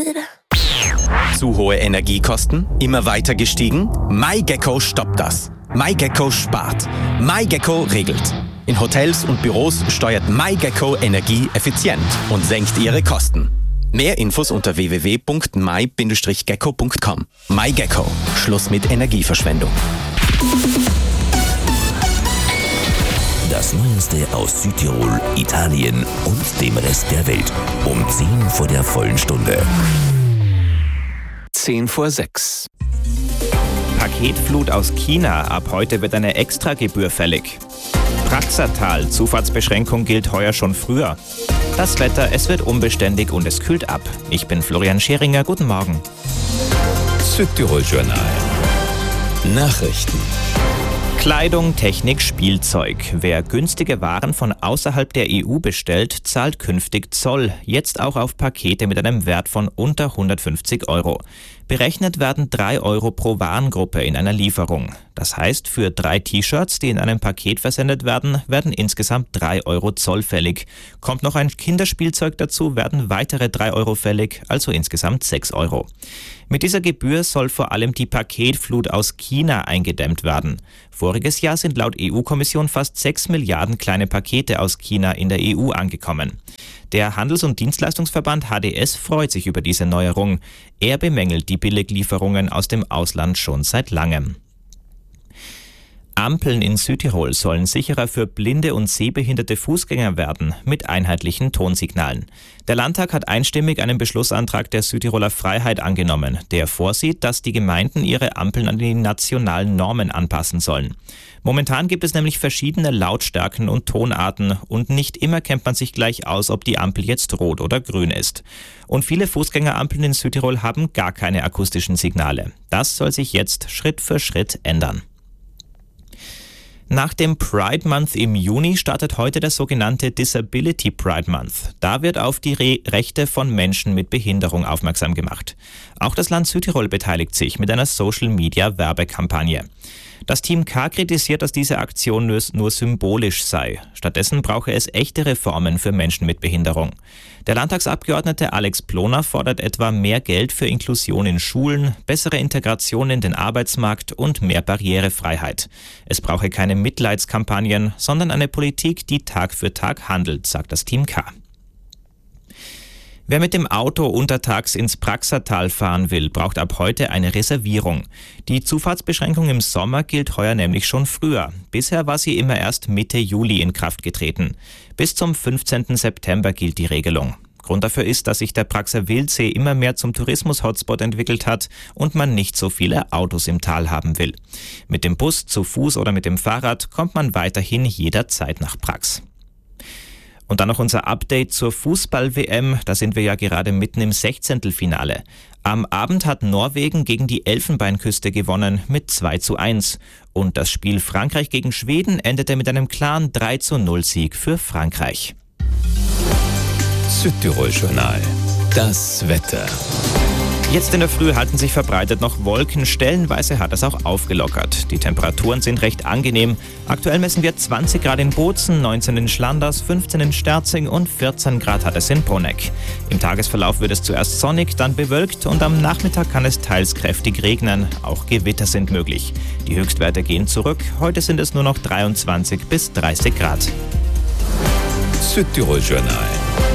Zu hohe Energiekosten? Immer weiter gestiegen? MyGecko stoppt das. MyGecko spart. MyGecko regelt. In Hotels und Büros steuert MyGecko Energie effizient und senkt ihre Kosten. Mehr Infos unter www.my-gecko.com. MyGecko. Schluss mit Energieverschwendung. Das Neueste aus Südtirol, Italien und dem Rest der Welt. Um 10 vor der vollen Stunde. 5:10. Paketflut aus China. Ab heute wird eine Extragebühr fällig. Praxatal. Zufahrtsbeschränkung gilt heuer schon früher. Das Wetter, es wird unbeständig und es kühlt ab. Ich bin Florian Scheringer. Guten Morgen. Südtirol Journal. Nachrichten. Kleidung, Technik, Spielzeug. Wer günstige Waren von außerhalb der EU bestellt, zahlt künftig Zoll. Jetzt auch auf Pakete mit einem Wert von unter 150 €. Berechnet werden 3 € pro Warengruppe in einer Lieferung. Das heißt, für 3 T-Shirts, die in einem Paket versendet werden, werden insgesamt 3 € Zoll fällig. Kommt noch ein Kinderspielzeug dazu, werden weitere 3 € fällig, also insgesamt 6 €. Mit dieser Gebühr soll vor allem die Paketflut aus China eingedämmt werden. Voriges Jahr sind laut EU-Kommission fast 6 Milliarden kleine Pakete aus China in der EU angekommen. Der Handels- und Dienstleistungsverband HDS freut sich über diese Neuerung. Er bemängelt die Billiglieferungen aus dem Ausland schon seit langem. Ampeln in Südtirol sollen sicherer für blinde und sehbehinderte Fußgänger werden, mit einheitlichen Tonsignalen. Der Landtag hat einstimmig einen Beschlussantrag der Südtiroler Freiheit angenommen, der vorsieht, dass die Gemeinden ihre Ampeln an die nationalen Normen anpassen sollen. Momentan gibt es nämlich verschiedene Lautstärken und Tonarten und nicht immer kennt man sich gleich aus, ob die Ampel jetzt rot oder grün ist. Und viele Fußgängerampeln in Südtirol haben gar keine akustischen Signale. Das soll sich jetzt Schritt für Schritt ändern. Nach dem Pride Month im Juni startet heute der sogenannte Disability Pride Month. Da wird auf die Rechte von Menschen mit Behinderung aufmerksam gemacht. Auch das Land Südtirol beteiligt sich mit einer Social-Media-Werbekampagne. Das Team K kritisiert, dass diese Aktion nur symbolisch sei. Stattdessen brauche es echte Reformen für Menschen mit Behinderung. Der Landtagsabgeordnete Alex Ploner fordert etwa mehr Geld für Inklusion in Schulen, bessere Integration in den Arbeitsmarkt und mehr Barrierefreiheit. Es brauche keine Mitleidskampagnen, sondern eine Politik, die Tag für Tag handelt, sagt das Team K. Wer mit dem Auto untertags ins Praxatal fahren will, braucht ab heute eine Reservierung. Die Zufahrtsbeschränkung im Sommer gilt heuer nämlich schon früher. Bisher war sie immer erst Mitte Juli in Kraft getreten. Bis zum 15. September gilt die Regelung. Grund dafür ist, dass sich der Praxer Wildsee immer mehr zum Tourismus-Hotspot entwickelt hat und man nicht so viele Autos im Tal haben will. Mit dem Bus, zu Fuß oder mit dem Fahrrad kommt man weiterhin jederzeit nach Prax. Und dann noch unser Update zur Fußball-WM. Da sind wir ja gerade mitten im 16. Am Abend hat Norwegen gegen die Elfenbeinküste gewonnen mit 2:1. Und das Spiel Frankreich gegen Schweden endete mit einem klaren 3:0-Sieg für Frankreich. Südtirol Journal. Das Wetter. Jetzt in der Früh halten sich verbreitet noch Wolken, stellenweise hat es auch aufgelockert. Die Temperaturen sind recht angenehm. Aktuell messen wir 20 Grad in Bozen, 19 in Schlanders, 15 in Sterzing und 14 Grad hat es in Poneck. Im Tagesverlauf wird es zuerst sonnig, dann bewölkt und am Nachmittag kann es teils kräftig regnen. Auch Gewitter sind möglich. Die Höchstwerte gehen zurück. Heute sind es nur noch 23 bis 30 Grad. Südtirol Journal.